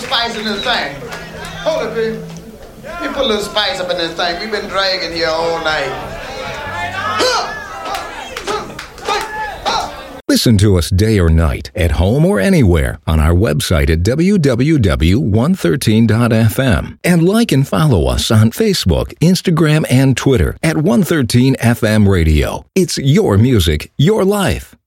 spice in this thing. Hold it, baby. Let me put a little spice up in this thing. We've been dragging here all night. Listen to us day or night, at home or anywhere, on our website at www.113.fm. And like and follow us on Facebook, Instagram, and Twitter at 113FM Radio. It's your music, your life.